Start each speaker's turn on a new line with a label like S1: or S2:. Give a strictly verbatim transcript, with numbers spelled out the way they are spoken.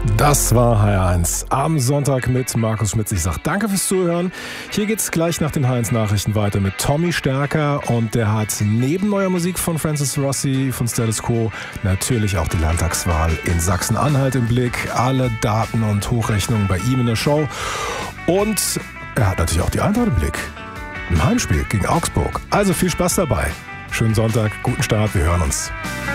S1: Das war H R eins am Sonntag mit Markus Schmitz. Ich sage danke fürs Zuhören. Hier geht's gleich nach den H R eins Nachrichten weiter mit Tommy Stärker und der hat neben neuer Musik von Francis Rossi von Status Quo natürlich auch die Landtagswahl in Sachsen-Anhalt im Blick. Alle Daten und Hochrechnungen bei ihm in der Show und er hat natürlich auch die Eintracht im Blick im Heimspiel gegen Augsburg. Also viel Spaß dabei. Schönen Sonntag, guten Start, wir hören uns.